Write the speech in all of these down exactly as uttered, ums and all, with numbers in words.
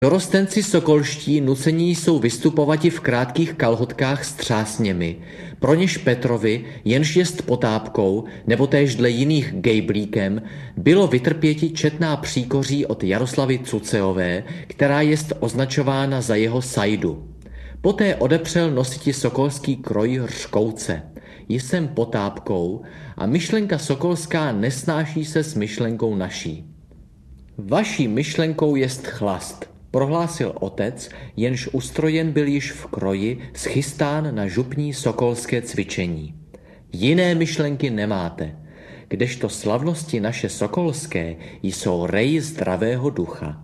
Dorostenci sokolští nucení jsou vystupovati v krátkých kalhotkách s třásněmi, pro něž Petrovi, jenž jest potápkou, nebo též dle jiných gejblíkem, bylo vytrpěti četná příkoří od Jaroslavy Cuceové, která jest označována za jeho sajdu. Poté odepřel nositi sokolský kroj řkouce. Jsem potápkou a myšlenka sokolská nesnáší se s myšlenkou naší. Vaší myšlenkou jest chlast, prohlásil otec, jenž ustrojen byl již v kroji, schystán na župní sokolské cvičení. Jiné myšlenky nemáte, kdežto slavnosti naše sokolské jsou rej zdravého ducha.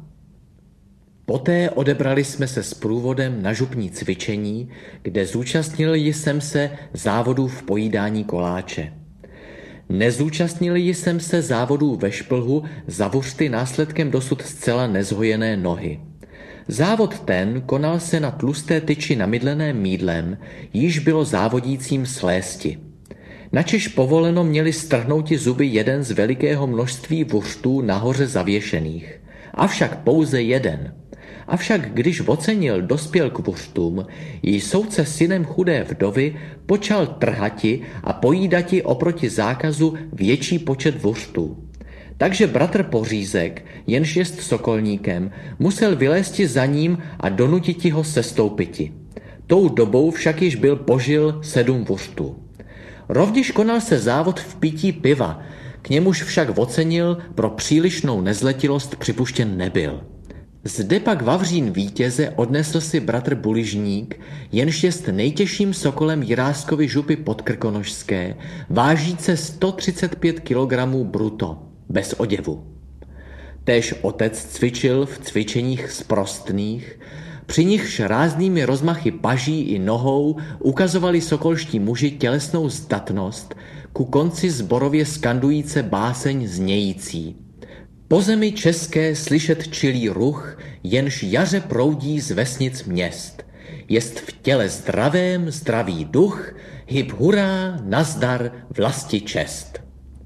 Poté odebrali jsme se s průvodem na župní cvičení, kde zúčastnil jsem se závodů v pojídání koláče. Nezúčastnil jsem se závodů ve šplhu za vuřty následkem dosud zcela nezhojené nohy. Závod ten konal se na tlusté tyči namydleném mýdlem, již bylo závodícím slésti. Načež povoleno měli strhnouti zuby jeden z velikého množství vuřtů nahoře zavěšených. Avšak pouze jeden. Avšak když ocenil dospěl k vuřtům, jí soudce synem chudé vdovy počal trhati a pojídati oproti zákazu větší počet vuřtů. Takže bratr Pořízek, jenž jest sokolníkem, musel vylézti za ním a donutiti ho sestoupiti. Tou dobou však již byl požil sedm vuřtů. Rovněž konal se závod v pití piva, k němuž však ocenil pro přílišnou nezletilost připuštěn nebyl. Zde pak Vavřín vítěze odnesl si bratr Buližník, jenž jest nejtěžším sokolem Jiráskovy župy podkrkonožské, vážíce sto třicet pět kilogramů bruto, bez oděvu. Též otec cvičil v cvičeních sprostných, při nichž ráznými rozmachy paží i nohou ukazovali sokolští muži tělesnou zdatnost, ku konci zborově skandujíce báseň znějící. Po zemi české slyšet čilý ruch, jenž jaře proudí z vesnic měst. Jest v těle zdravém zdravý duch, hyb hurá, nazdar, vlasti čest.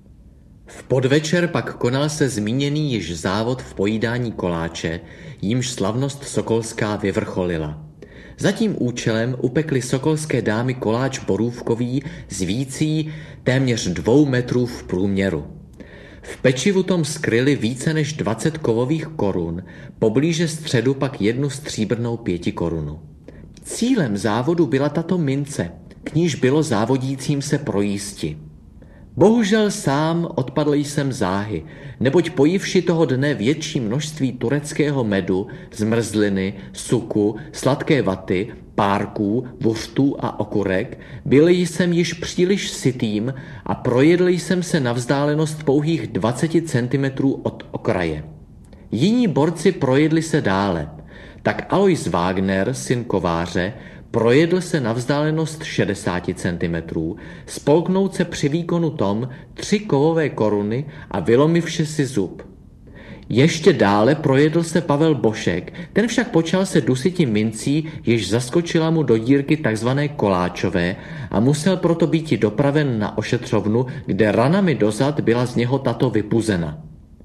V podvečer pak konal se zmíněný již závod v pojídání koláče, jímž slavnost sokolská vyvrcholila. Za tím účelem upekly sokolské dámy koláč borůvkový s vící téměř dvou metrů v průměru. V pečivu tom skryli více než dvacet kovových korun, poblíže středu pak jednu stříbrnou pěti korunu. Cílem závodu byla tato mince, k níž bylo závodícím se projísti. Bohužel sám odpadl jsem záhy, neboť pojivši toho dne větší množství tureckého medu, zmrzliny, suku, sladké vaty, párků, vuřtů a okurek, byl jsem již příliš sytým a projedl jsem se na vzdálenost pouhých dvacet centimetrů od okraje. Jiní borci projedli se dále, tak Alois Wagner, syn kováře, projedl se na vzdálenost šedesát centimetrů, spolknout se při výkonu tom tři kovové koruny a vylomivši si zub. Ještě dále projedl se Pavel Bošek, ten však počal se dusiti mincí, jež zaskočila mu do dírky takzvané koláčové a musel proto býti dopraven na ošetřovnu, kde ranami dozad byla z něho tato vypuzena.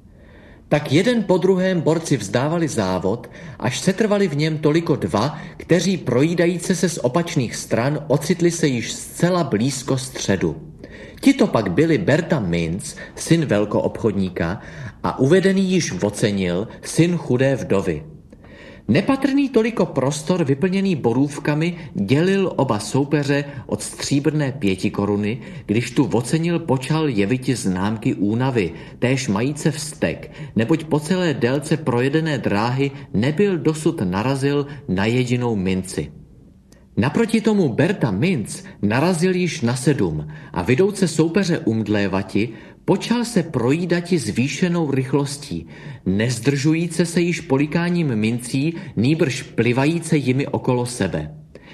Tak jeden po druhém borci vzdávali závod, až setrvali v něm toliko dva, kteří projídajíce se z opačných stran ocitli se již zcela blízko středu. Tito pak byli Berta Minc, syn velkoobchodníka, a uvedený již ocenil, syn chudé vdovy. Nepatrný toliko prostor vyplněný borůvkami dělil oba soupeře od stříbrné pěti koruny, když tu ocenil počal jeviti známky únavy, též majíce vztek, neboť po celé délce projedené dráhy nebyl dosud narazil na jedinou minci. Naproti tomu Berta Minc narazil již na sedm a vidouce soupeře umdlévati, počal se projídati zvýšenou rychlostí, nezdržujíce se již polikáním mincí, nýbrž plivajíce jimi okolo sebe.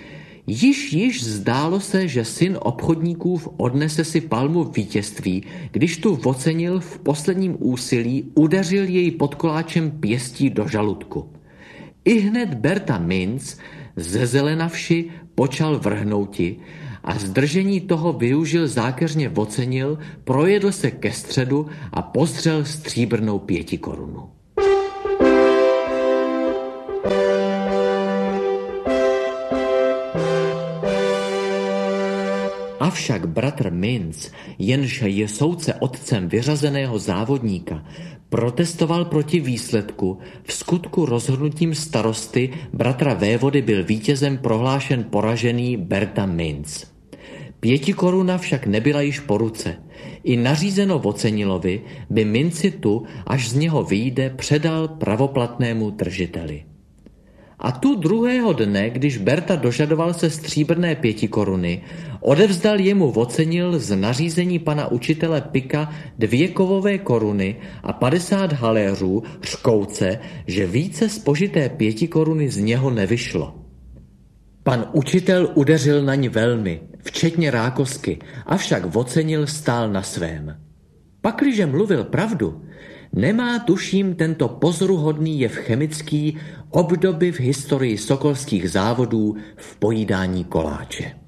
Již již zdálo se, že syn obchodníkův odnese si palmu vítězství, když tu ocenil v posledním úsilí, udeřil jej pod koláčem pěstí do žaludku. Ihned Berta Minc, zezelenavši, počal vrhnouti a zdržení toho využil zákeřně ocenil, projedl se ke středu a pozřel stříbrnou pěti korunu. avšak bratr Minc, jenž je soudce otcem vyřazeného závodníka, protestoval proti výsledku, v skutku rozhodnutím starosty bratra vévody byl vítězem prohlášen poražený Berta Minc. Pětikoruna však nebyla již po ruce. I nařízeno Vocenilovi, by minci tu, až z něho vyjde, předal pravoplatnému držiteli. A tu druhého dne, když Berta dožadoval se stříbrné pětikoruny, odevzdal jemu Vocenil z nařízení pana učitele Pika dvě kovové koruny a padesát haléřů, řkouce, že více spožité pětikoruny z něho nevyšlo. Pan učitel udeřil na ní velmi, včetně rákosky, avšak Vocenil stál na svém. Pakliže mluvil pravdu, nemá, tuším, tento pozoruhodný jev chemický obdoby v historii sokolských závodů v pojídání koláče.